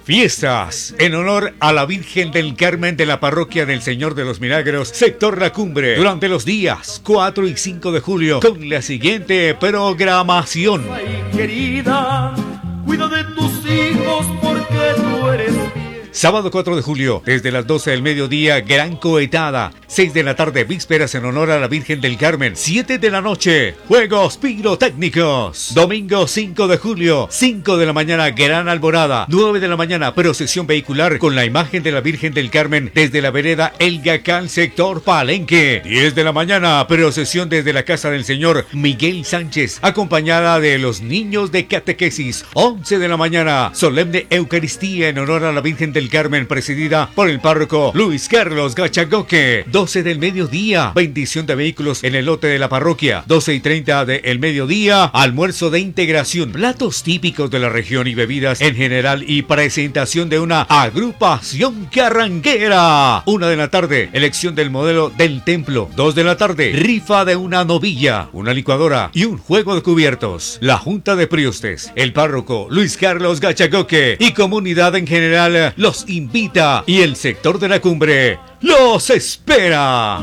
Fiestas en honor a la Virgen del Carmen de la Parroquia del Señor de los Milagros, sector La Cumbre, durante los días 4 y 5 de julio, con la siguiente programación. Ay, querida, cuida de tus hijos porque tú eres bien. Sábado 4 de julio, desde las 12 del mediodía, gran cohetada. 6 de la tarde, vísperas en honor a la Virgen del Carmen. 7 de la noche, juegos pirotécnicos. Domingo 5 de julio, 5 de la mañana, gran alborada. 9 de la mañana, procesión vehicular con la imagen de la Virgen del Carmen desde la vereda El Gacán, sector Palenque. 10 de la mañana, procesión desde la casa del señor Miguel Sánchez, acompañada de los niños de catequesis. 11 de la mañana, solemne Eucaristía en honor a la Virgen del Carmen, presidida por el párroco Luis Carlos Gachagoque. 12 del mediodía, bendición de vehículos en el lote de la parroquia. 12:30 del mediodía, almuerzo de integración, platos típicos de la región y bebidas en general y presentación de una agrupación carranguera. 1 de la tarde, elección del modelo del templo. 2 de la tarde, rifa de una novilla, una licuadora y un juego de cubiertos. La Junta de Priostes, el párroco Luis Carlos Gachagoque y comunidad en general los invita y el sector de La Cumbre los espera.